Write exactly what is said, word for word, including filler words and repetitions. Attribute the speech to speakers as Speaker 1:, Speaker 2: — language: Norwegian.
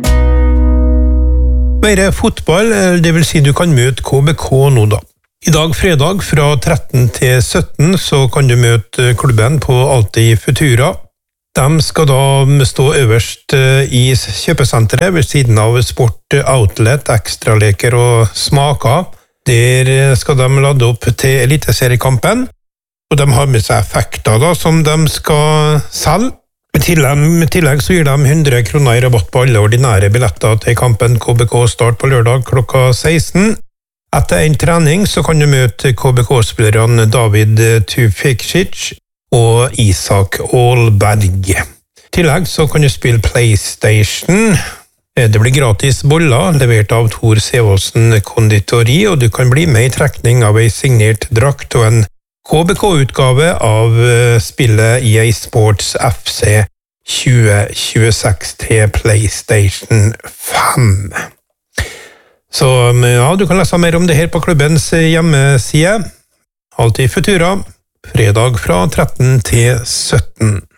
Speaker 1: Mer fotball, det vil si du kan møte K B K nå da. I dag fredag fra tretten til sytten så kan du møte klubben på Alti Futura. De skal da stå øverst i kjøpesenteret ved siden av Sport Outlet, ekstraleker og smaker. Der skal de lade opp til eliteseriekampen, og de har med seg effekter da, som de skal selge. I tillegg, I tillegg så gir de hundre kroner i rabatt på alle ordinære billetter til kampen K B K start på lørdag klokka seksten. Etter en trening så kan du møte K B K-spillerne David Tufikic og Isak Aalberg. I tillegg så kan du spille PlayStation. Det blir gratis boller, levert av Tor Sevolsen konditori, og du kan bli med i trekning av en signert drakt og en K B K-utgave av spillet E A Sports F C tjue tjueseks til PlayStation fem. Så ja, du kan lese mer om det her på klubbens hjemmeside. Alti Futura, fredag fra tretten til sytten.